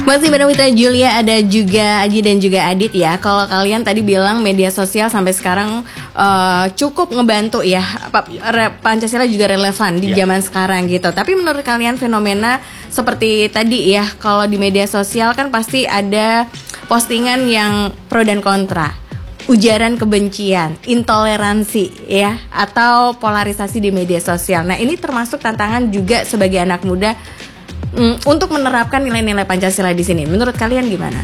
Masih bareng Wita Julia, ada juga Aji dan juga Adit ya. Kalau kalian tadi bilang media sosial sampai sekarang cukup ngebantu ya, Pancasila juga relevan di zaman sekarang gitu. Tapi menurut kalian fenomena seperti tadi ya, kalau di media sosial kan pasti ada postingan yang pro dan kontra, ujaran kebencian, intoleransi ya, atau polarisasi di media sosial. Nah, ini termasuk tantangan juga sebagai anak muda untuk menerapkan nilai-nilai Pancasila di sini. Menurut kalian gimana?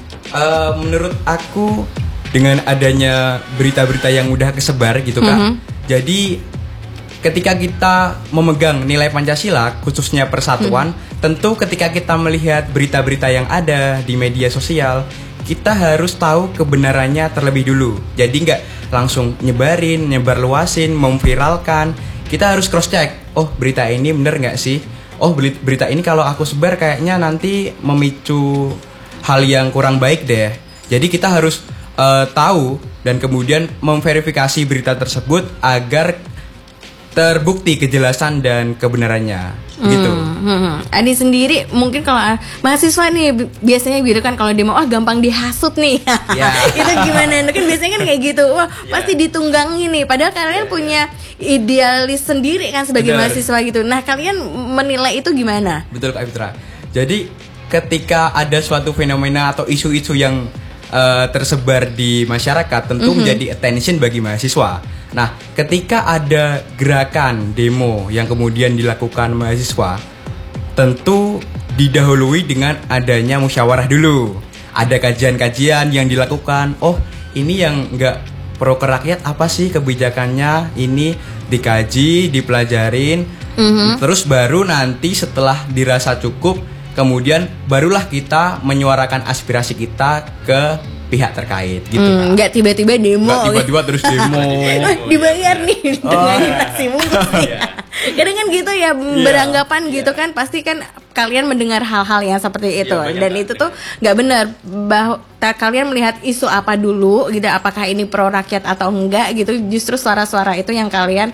Menurut aku dengan adanya berita-berita yang udah kesebar gitu kan. Jadi ketika kita memegang nilai Pancasila, khususnya persatuan, tentu ketika kita melihat berita-berita yang ada di media sosial, kita harus tahu kebenarannya terlebih dulu. Jadi nggak langsung nyebar luasin, memviralkan. Kita harus cross check. Oh, berita ini bener nggak sih? Oh, berita ini kalau aku sebar kayaknya nanti memicu hal yang kurang baik deh. Jadi kita harus tahu dan kemudian memverifikasi berita tersebut agar terbukti kejelasan dan kebenarannya gitu. Adi sendiri mungkin kalau mahasiswa nih biasanya gitu kan, kalau demo gampang dihasut nih. Itu gimana? Kan biasanya kan kayak gitu. Wah, pasti ditunggangi nih. Padahal kalian punya idealis sendiri kan sebagai mahasiswa gitu. Nah, kalian menilai itu gimana? Betul Kak Fitra. Jadi ketika ada suatu fenomena atau isu-isu yang tersebar di masyarakat, tentu menjadi attention bagi mahasiswa. Nah, ketika ada gerakan demo yang kemudian dilakukan mahasiswa, tentu didahului dengan adanya musyawarah dulu. Ada kajian-kajian yang dilakukan. Oh, ini yang nggak pro ke rakyat apa sih kebijakannya? Ini dikaji, dipelajarin. Terus baru nanti setelah dirasa cukup, kemudian barulah kita menyuarakan aspirasi kita ke pihak terkait gitu kan. Nggak tiba-tiba demo. Nggak tiba-tiba terus demo. Dibayar nih dengan nasi bungkus nih. Kadang kan gitu ya, beranggapan gitu kan, pasti kan kalian mendengar hal-hal yang seperti itu. Dan itu tuh nggak benar. Bahwa kalian melihat isu apa dulu gitu, apakah ini pro rakyat atau enggak gitu. Justru suara-suara itu yang kalian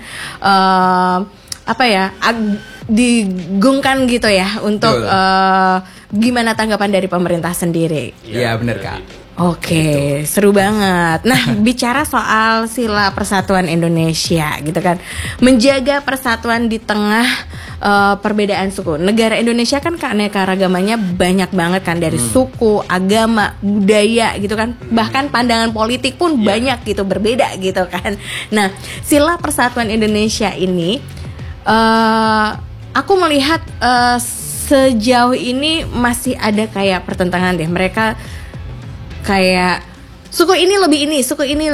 digungkan gitu ya untuk gimana tanggapan dari pemerintah sendiri. Iya benar Kak. Oke, seru banget. Nah, bicara soal sila persatuan Indonesia gitu kan, menjaga persatuan di tengah perbedaan suku. Negara Indonesia kan keanekaragamannya banyak banget kan, dari suku, agama, budaya gitu kan, bahkan pandangan politik pun banyak gitu, berbeda gitu kan. Nah, sila persatuan Indonesia ini aku melihat sejauh ini masih ada kayak pertentangan deh. Mereka kayak suku ini lebih ini, suku ini